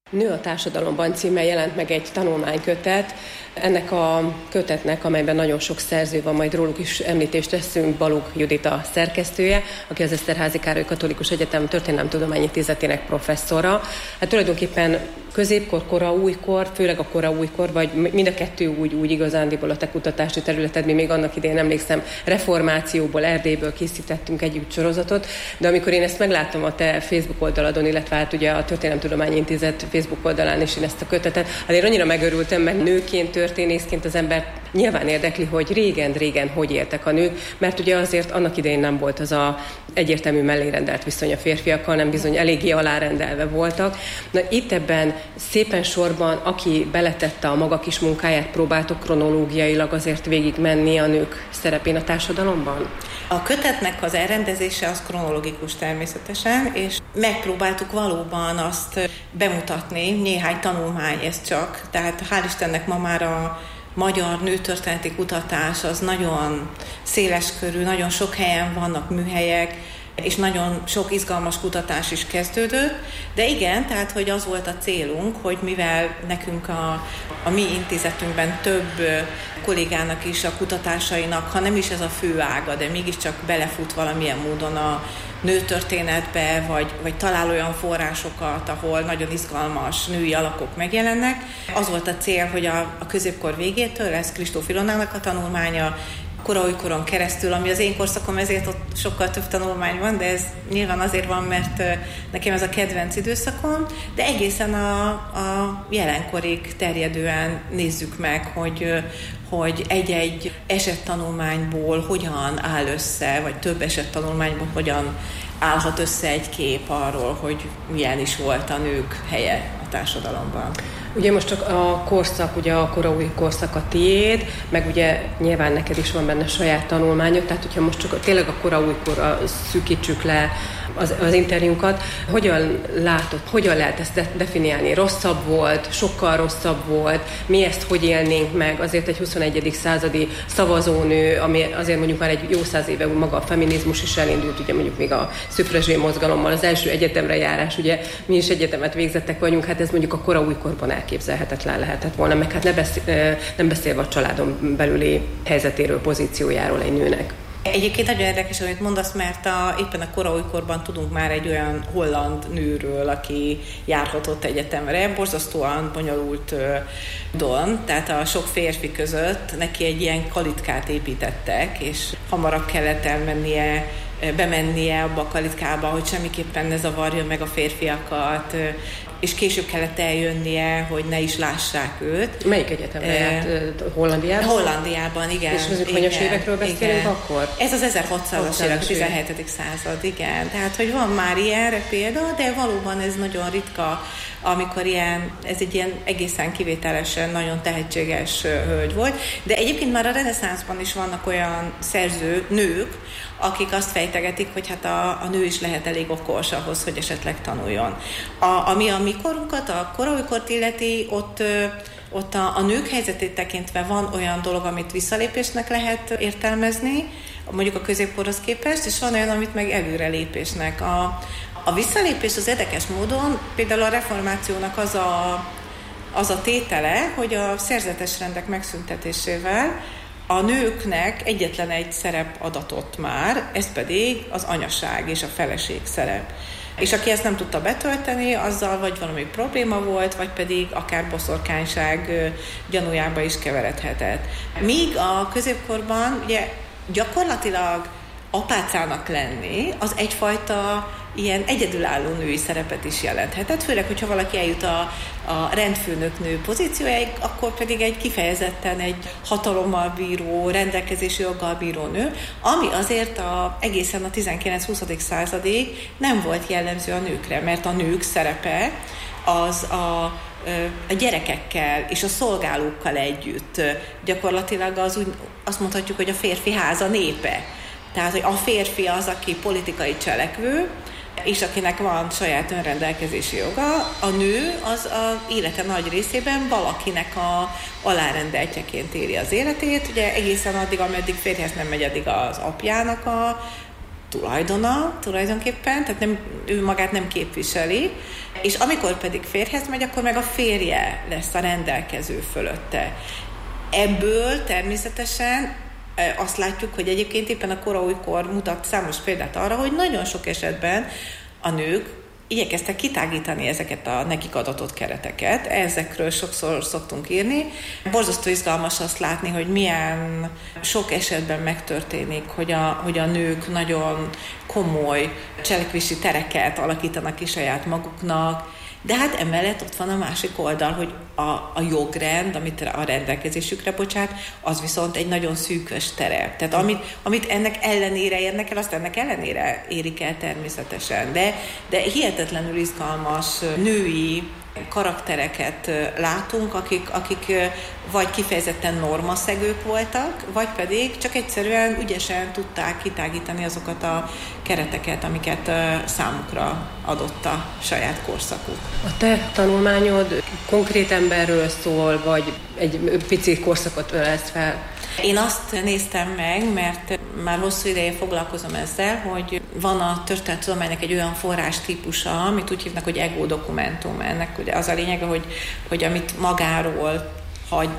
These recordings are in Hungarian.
Nő a társadalomban címmel jelent meg egy tanulmánykötet. Ennek a kötetnek, amelyben nagyon sok szerző van, majd róluk is említést teszünk, Balogh Judit a szerkesztője, aki az Eszterházy Károly Katolikus Egyetem Történelemtudományi Intézetének professzora. Hát tulajdonképpen középkor, kora újkor, főleg a kora újkor, vagy mind a kettő úgy igazándiból a te kutatási területed, mi még annak idején emlékszem, reformációból, Erdélyből készítettünk együtt sorozatot, de amikor én ezt megláttam a te Facebook oldaladon, illetve hát ugye a Történelemtudományi Intézet Facebook oldalán is én ezt a kötetet, azért annyira megörültem, mert nőként, történészként az ember nyilván érdekli, hogy régen hogy éltek a nők, mert ugye azért annak idején nem volt az a egyértelmű mellérendelt viszony a férfiakkal, nem bizony eléggé alárendelve voltak. Na itt ebben szépen sorban, aki beletette a maga kis munkáját, próbáltok kronológiailag azért végigmenni a nők szerepén a társadalomban? A kötetnek az elrendezése az kronológikus természetesen, és megpróbáltuk valóban azt bemutatni, néhány tanulmány ez csak, tehát hál' Istennek ma már a magyar nőtörténeti kutatás az nagyon széleskörű, nagyon sok helyen vannak műhelyek, és nagyon sok izgalmas kutatás is kezdődött, de igen, tehát hogy az volt a célunk, hogy mivel nekünk a mi intézetünkben több kollégának is a kutatásainak, ha nem is ez a fő ága, de mégiscsak belefut valamilyen módon a nőtörténetbe, vagy talál olyan forrásokat, ahol nagyon izgalmas női alakok megjelennek. Az volt a cél, hogy a középkor végétől, ez Kristóf Ilonának a tanulmánya, kora-újkoron keresztül, ami az én korszakom, ezért ott sokkal több tanulmány van, de ez nyilván azért van, mert nekem ez a kedvenc időszakom, de egészen a jelenkorig terjedően nézzük meg, hogy egy-egy esettanulmányból hogyan áll össze, vagy több esettanulmányból hogyan állhat össze egy kép arról, hogy milyen is volt a nők helye a társadalomban. Ugye most a korszak, ugye a koraúj korszak a tiéd, meg ugye nyilván neked is van benne saját tanulmányok, tehát hogyha most csak tényleg a koraújkorra szűkítsük le az interjúnkat, hogyan látod, hogyan lehet ezt definiálni? Rosszabb volt, sokkal rosszabb volt, mi ezt hogy élnénk meg? Azért egy 21. századi szavazónő, ami azért mondjuk már egy jó 100 éve maga a feminizmus is elindult, ugye mondjuk még a szüfrezsé mozgalommal, az első egyetemre járás, ugye mi is egyetemet végzettek vagyunk, hát ez mondjuk a koraújkorban elképzelhetetlen lehetett volna, meg hát nem beszélve a családon belüli helyzetéről, pozíciójáról egy nőnek. Egyébként nagyon érdekes, amit mondasz, mert éppen a koraújkorban tudunk már egy olyan holland nőről, aki járhatott egyetemre, borzasztóan bonyolult dolog, tehát a sok férfi között neki egy ilyen kalitkát építettek, és hamarabb kellett bemennie abba a kalitkába, hogy semmiképpen ne zavarja meg a férfiakat, és később kellett eljönnie, hogy ne is lássák őt. Melyik egyetemre járt? Hollandiában? Hollandiában, igen. És az ukonyos évekről beszélünk akkor? Ez az 1600-as évek, 17. század, igen. Tehát, hogy van már ilyenre példa, de valóban ez nagyon ritka, amikor ez egy ilyen egészen kivételesen nagyon tehetséges hölgy volt. De egyébként már a reneszánszban is vannak olyan nők, akik azt fejtegetik, hogy hát a nő is lehet elég okos ahhoz, hogy esetleg tanuljon. Ami a mi korunkat, a koraújkort illeti, ott a nők helyzetét tekintve van olyan dolog, amit visszalépésnek lehet értelmezni, mondjuk a középkorhoz képest, és van olyan, amit meg előrelépésnek. A visszalépés az érdekes módon, például a reformációnak az a tétele, hogy a szerzetes rendek megszüntetésével a nőknek egyetlen egy szerep adatott már, ez pedig az anyaság és a feleség szerep. És aki ezt nem tudta betölteni, azzal vagy valami probléma volt, vagy pedig akár boszorkányság gyanújába is keveredhetett. Míg a középkorban ugye gyakorlatilag apácának lenni, az egyfajta ilyen egyedülálló női szerepet is jelenthetett, főleg, hogyha valaki eljut a rendfőnök-nő pozíciójáig, akkor pedig egy kifejezetten egy hatalommal bíró, rendelkezési joggal bíró nő, ami azért egészen a 19-20. századig nem volt jellemző a nőkre, mert a nők szerepe az a gyerekekkel és a szolgálókkal együtt gyakorlatilag azt mondhatjuk, hogy a férfi háza népe. Tehát, hogy a férfi az, aki politikai cselekvő, és akinek van saját önrendelkezési joga, a nő az az élete nagy részében valakinek a alárendeltjeként éli az életét, ugye egészen addig, ameddig férjhez nem megy, addig az apjának tulajdona tulajdonképpen, tehát ő magát nem képviseli, és amikor pedig férjhez megy, akkor meg a férje lesz a rendelkező fölötte. Ebből természetesen azt látjuk, hogy egyébként éppen a kora újkor mutat számos példát arra, hogy nagyon sok esetben a nők igyekeztek kitágítani ezeket a nekik adatott kereteket. Ezekről sokszor szoktunk írni. Borzasztó izgalmas azt látni, hogy milyen sok esetben megtörténik, hogy a nők nagyon komoly cselekvési tereket alakítanak ki saját maguknak, de hát emellett ott van a másik oldal, hogy a jogrend, amit a rendelkezésükre bocsát, az viszont egy nagyon szűkös terep. Tehát amit ennek ellenére érnek el, azt ennek ellenére érik el természetesen. De hihetetlenül izgalmas női karaktereket látunk, akik vagy kifejezetten normaszegők voltak, vagy pedig csak egyszerűen ügyesen tudták kitágítani azokat a kereteket, amiket számukra adott a saját korszakuk. A te tanulmányod konkrét emberről szól, vagy egy pici korszakot ölelsz fel? Én azt néztem meg, mert már hosszú ideje foglalkozom ezzel, hogy van a történettudománynak egy olyan forrás típusa, amit úgy hívnak, hogy ego dokumentum. Ennek ugye az a lényege, hogy amit magáról hagy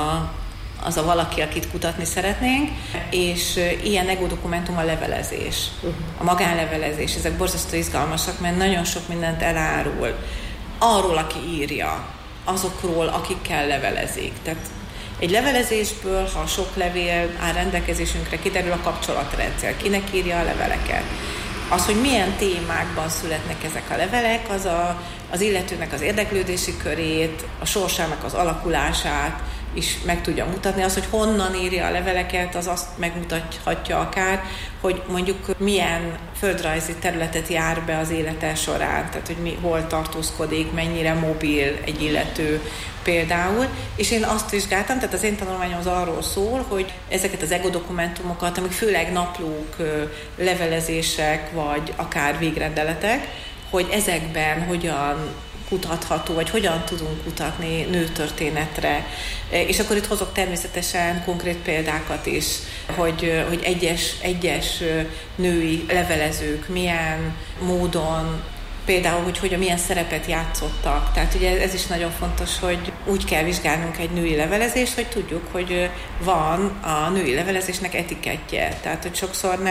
az a valaki, akit kutatni szeretnénk, és ilyen ego dokumentum a levelezés, a magánlevelezés. Ezek borzasztó izgalmasak, mert nagyon sok mindent elárul arról, aki írja, azokról, akikkel levelezik. Tehát egy levelezésből, ha sok levél áll rendelkezésünkre, kiderül a kapcsolatrendszer, kinek írja a leveleket. Az, hogy milyen témákban születnek ezek a levelek, az illetőnek az érdeklődési körét, a sorsának az alakulását is meg tudja mutatni. Az, hogy honnan írja a leveleket, az azt megmutathatja akár, hogy mondjuk milyen földrajzi területet jár be az élete során, tehát hogy hol tartózkodik, mennyire mobil egy illető például, és én azt vizsgáltam, tehát az én tanulmányom az arról szól, hogy ezeket az ego dokumentumokat, amik főleg naplók, levelezések, vagy akár végrendeletek, hogy ezekben hogyan kutatható, vagy hogyan tudunk kutatni nőtörténetre. És akkor itt hozok természetesen konkrét példákat is, hogy egyes női levelezők milyen módon, például, hogy milyen szerepet játszottak. Tehát ugye ez is nagyon fontos, hogy úgy kell vizsgálnunk egy női levelezést, hogy tudjuk, hogy van a női levelezésnek etikettje. Tehát, hogy sokszor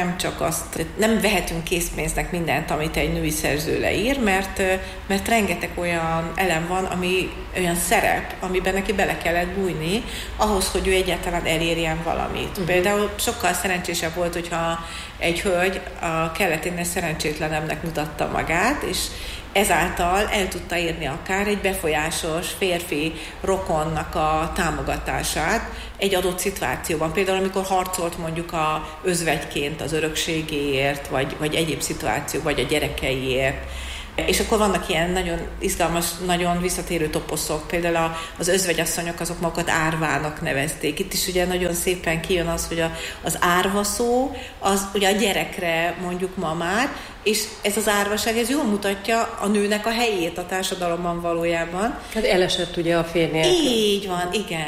nem vehetünk készpénznek mindent, amit egy női szerző leír, mert rengeteg olyan elem van, olyan szerep, amiben neki bele kellett bújni, ahhoz, hogy ő egyáltalán elérjen valamit. Például sokkal szerencsésebb volt, hogyha egy hölgy a kelleténél szerencsétlenemnek mutatta magát, és ezáltal el tudta érni akár egy befolyásos férfi rokonnak a támogatását egy adott szituációban. Például, amikor harcolt mondjuk özvegyként az örökségéért, vagy egyéb szituáció, vagy a gyerekeiért. És akkor vannak ilyen nagyon izgalmas, nagyon visszatérő toposzok. Például az özvegyasszonyok azok magukat árvának nevezték. Itt is ugye nagyon szépen kijön az, hogy az árva szó, az ugye a gyerekre mondjuk ma már, és ez az árvaság, ez jól mutatja a nőnek a helyét a társadalomban valójában. Hát elesett ugye a férj nélkül. Így van,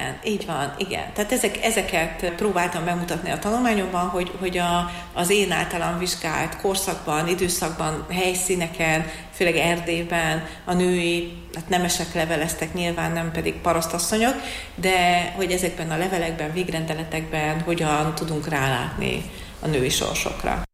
igen. Tehát ezeket próbáltam bemutatni a tanulmányomban, hogy az én általam vizsgált korszakban, időszakban, helyszíneken, főleg Erdélyben a női, hát nemesek leveleztek nyilván, nem pedig parasztasszonyok, de hogy ezekben a levelekben, végrendeletekben hogyan tudunk rálátni a női sorsokra.